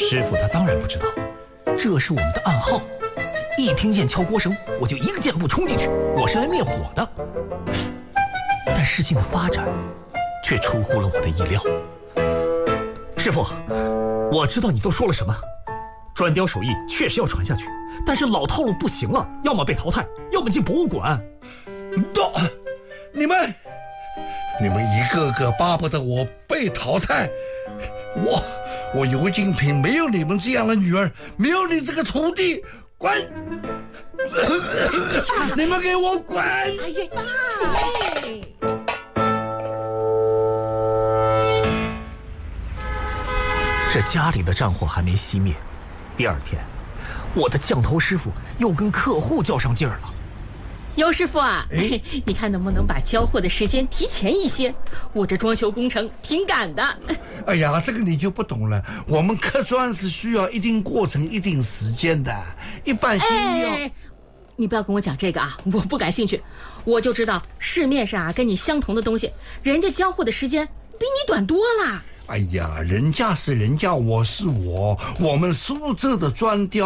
师傅他当然不知道，这是我们的暗号。一听见敲锅声，我就一个箭步冲进去，我是来灭火的。但事情的发展却出乎了我的意料。师傅，我知道你都说了什么，砖雕手艺确实要传下去，但是老套路不行了，要么被淘汰，要么进博物馆。 你们一个个巴不得我被淘汰，我尤金平没有你们这样的女儿，没有你这个徒弟，滚！你们给我滚！ 哎呀， 这家里的战火还没熄灭，第二天，我的匠头师傅又跟客户较上劲儿了。 尤师傅啊，你看能不能把交货的时间提前一些？我这装修工程挺赶的。 哎呀，这个你就不懂了，我们刻砖是需要一定过程、一定时间的，一般先要。 你不要跟我讲这个啊，我不感兴趣。我就知道市面上啊跟你相同的东西，人家交货的时间比你短多了。 哎呀，人家是人家，我是我，我们苏州的砖雕